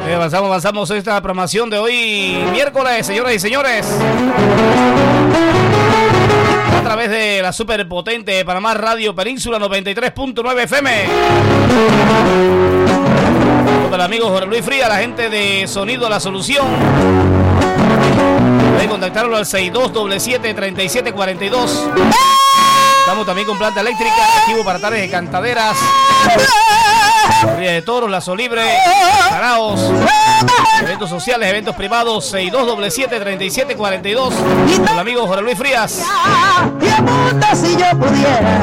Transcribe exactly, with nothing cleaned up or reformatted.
Eh, avanzamos, avanzamos esta programación de hoy, miércoles, señoras y señores. A través de la superpotente Panamá Radio Península noventa y tres punto nueve F M. Con el amigo Jorge Luis Frías, la gente de Sonido La Solución. Pueden contactarlo al seis dos siete siete, tres siete cuatro dos. Estamos también con planta eléctrica, activo para tardes de cantaderas, Ría de Toros, Lazo Libre, Saraos, eventos sociales, eventos privados. Seis dos siete siete, tres siete cuatro dos. Con el amigo Jorge Luis Frías. Si yo pudiera